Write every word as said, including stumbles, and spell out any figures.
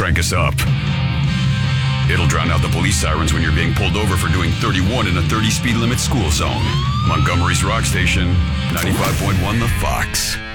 crank us up. It'll drown out the police sirens when you're being pulled over for doing thirty-one in a thirty speed limit school zone. Montgomery's Rock Station, ninety-five point one The Fox.